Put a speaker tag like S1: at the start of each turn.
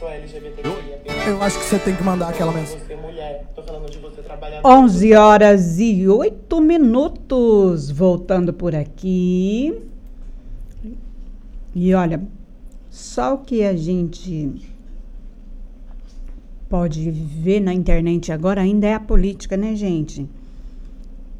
S1: pessoa LGBTQIA+.
S2: Eu acho que você tem que mandar aquela mensagem.
S1: Você mulher, tô falando de você trabalhador.
S3: 11h08, voltando por aqui. E olha, só o que a gente pode ver na internet agora ainda é a política, né, gente?